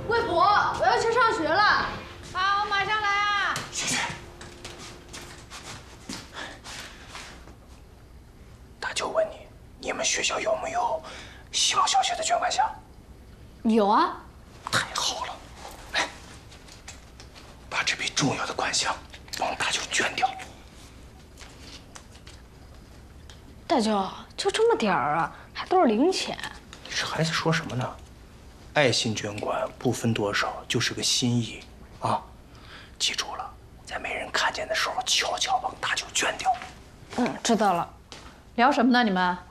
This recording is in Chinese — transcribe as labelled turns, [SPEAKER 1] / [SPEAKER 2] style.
[SPEAKER 1] 魏博，我要去上学了。
[SPEAKER 2] 好，马上来啊！
[SPEAKER 3] 谢谢。大舅问你，你们学校有没有希望小学的捐款箱？
[SPEAKER 1] 有啊。
[SPEAKER 3] 太好了，来，把这笔重要的款项帮大舅捐掉。
[SPEAKER 1] 大舅，就这么点儿啊，还都是零钱。
[SPEAKER 3] 你这孩子说什么呢？爱心捐款不分多少，就是个心意啊！记住了，在没人看见的时候，悄悄帮大舅捐掉。
[SPEAKER 1] 知道了。
[SPEAKER 2] 聊什么呢？你们